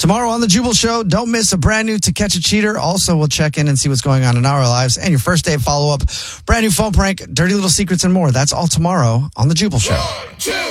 Tomorrow on The Jubal Show, don't miss a brand new To Catch a Cheater. Also, we'll check in and see what's going on in our lives. And your first day follow-up, brand new phone prank, dirty little secrets, and more. That's all tomorrow on The Jubal Show. 1, 2.